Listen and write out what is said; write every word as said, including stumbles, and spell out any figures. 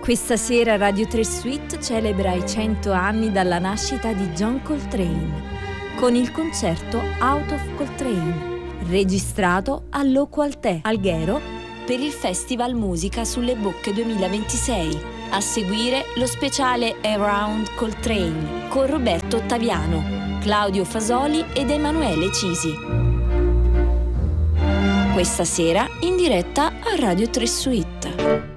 Questa sera Radio tre Suite celebra i cento anni dalla nascita di John Coltrane con il concerto Out of Coltrane, registrato all'Oqualtè Alghero per il Festival Musica sulle Bocche duemilaventisei. A seguire lo speciale Around Coltrane con Roberto Ottaviano, Claudio Fasoli ed Emanuele Cisi. Questa sera in diretta a Radio tre Suite.